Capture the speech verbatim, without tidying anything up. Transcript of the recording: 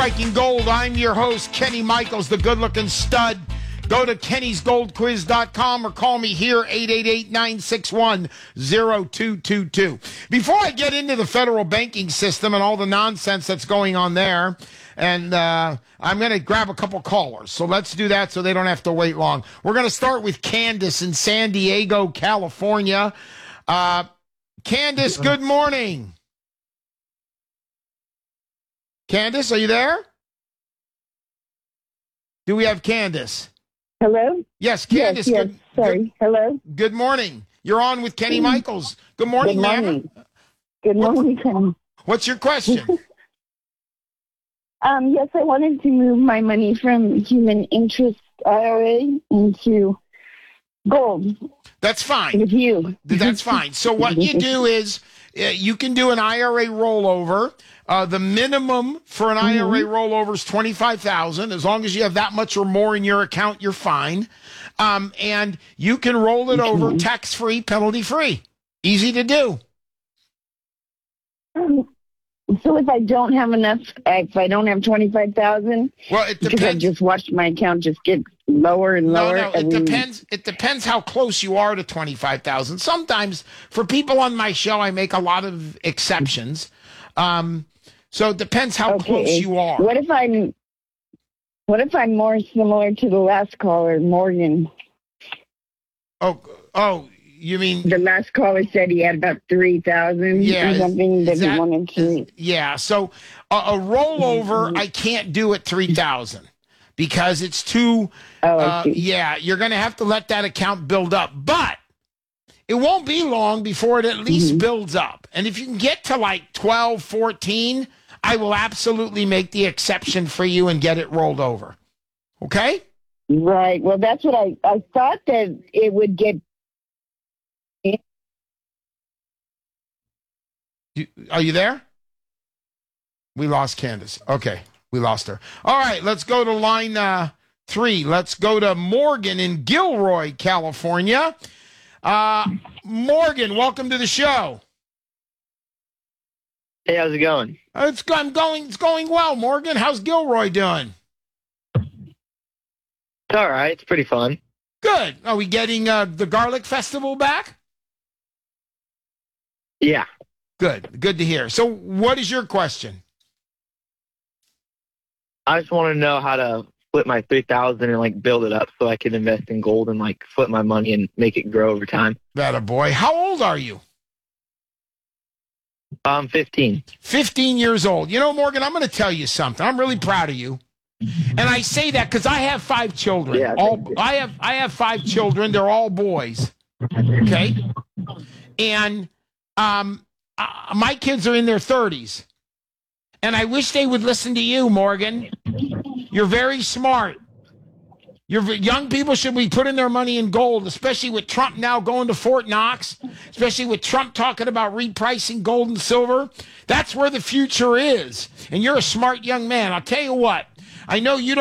Striking Gold. I'm your host, Kenny Michaels, the good-looking stud. Go to kennys gold quiz dot com or call me here, eight eight eight, nine six one, zero two two two. Before I get into the federal banking system and all the nonsense that's going on there, and uh, I'm going to grab a couple callers. So let's do that so they don't have to wait long. We're going to start with Candace in San Diego, California. Uh, Candace, good morning. Candace, are you there? Do we have Candace? Hello? Yes, Candace. Yes, yes. Good, Sorry. Good, Hello? good morning. You're on with Kenny Michaels. Good morning, Good ma'am. morning. Good morning, Kenny. What's your question? um, yes, I wanted to move my money from human interest I R A into gold That's fine. with you. That's fine. So what you do is uh, you can do an I R A rollover. Uh, the minimum for an I R A Mm-hmm. rollover is twenty-five thousand dollars. As long as you have that much or more in your account, you're fine. Um, and you can roll it over tax-free, penalty-free. Easy to do. Um, so if I don't have enough, if I don't have twenty-five thousand dollars, Well, it because I depends. just watched my account just get lower and No, lower. no, I it mean, depends. It depends how close you are to twenty-five thousand. Sometimes for people on my show, I make a lot of exceptions. Um, so it depends how okay. close you are. What if I'm, what if I'm more similar to the last caller, Morgan? Oh, oh, you mean The last caller said he had about three thousand Yeah, or is- something that, is that- he wanted to. yeah? So a, a rollover, I can't do at three thousand because it's too. Oh, I Uh, see. yeah, you're going to have to let that account build up, but it won't be long before it at least Mm-hmm. builds up. And if you can get to like twelve, fourteen, I will absolutely make the exception for you and get it rolled over. Okay? Right. Well, that's what I, I thought that it would get. You, are you there? We lost Candace. Okay, we lost her. All right, let's go to line uh, three. Let's go to Morgan in Gilroy, California. Uh, Morgan, welcome to the show. Hey, how's it going? Uh, It's I'm going. It's going well, Morgan. How's Gilroy doing? It's all right. It's pretty fun. Good. Are we getting uh, the Garlic Festival back? Yeah. Good. Good to hear. So, what is your question? I just want to know how to flip my three thousand and like build it up so I can invest in gold and like flip my money and make it grow over time. That a boy. How old are you? I'm fifteen. fifteen years old. You know, Morgan, I'm going to tell you something. I'm really proud of you. And I say that because I have five children. Yeah, all, thank you. I have I have five children. They're all boys. Okay? And um, uh, my kids are in their thirties. And I wish they would listen to you, Morgan. You're very smart. Your young people should be putting their money in gold, especially with Trump now going to Fort Knox, especially with Trump talking about repricing gold and silver. That's where the future is. And you're a smart young man. I'll tell you what, I know you don't.